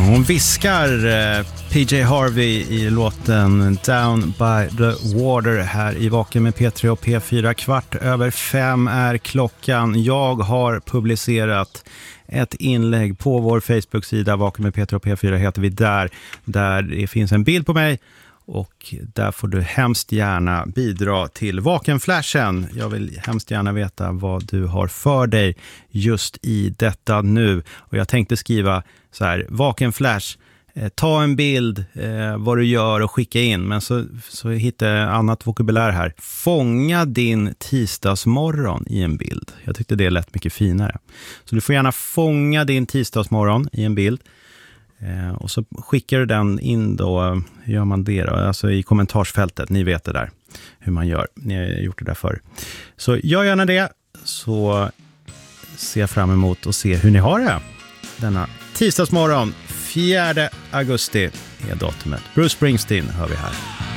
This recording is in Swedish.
Hon viskar PJ Harvey i låten Down by the Water här i Vaken med P3 och P4. 4:15 är klockan. Jag har publicerat ett inlägg på vår Facebook-sida. Vaken med P3 och P4 heter vi där det finns en bild på mig. Och där får du hemskt gärna bidra till Vakenflashen. Jag vill hemskt gärna veta vad du har för dig just i detta nu. Och jag tänkte skriva så här: Vakenflash, ta en bild vad du gör och skicka in. Men så hittar jag annat vokabulär här. Fånga din tisdagsmorgon i en bild. Jag tyckte det lät mycket finare. Så du får gärna fånga din tisdagsmorgon i en bild. Och så skickar du den in då, hur gör man det då? Alltså i kommentarsfältet, ni vet det där hur man gör, ni har gjort det där förr. Så gör gärna det, så ser jag fram emot att se hur ni har det denna tisdagsmorgon. 4 augusti är datumet. Bruce Springsteen hör vi här.